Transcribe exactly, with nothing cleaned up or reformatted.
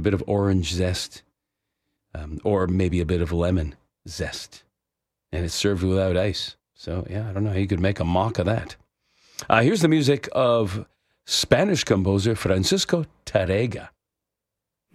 bit of orange zest, um, or maybe a bit of lemon zest. And it's served without ice. So, yeah, I don't know how you could make a mock of that. Uh, here's the music of Spanish composer Francisco Tárrega.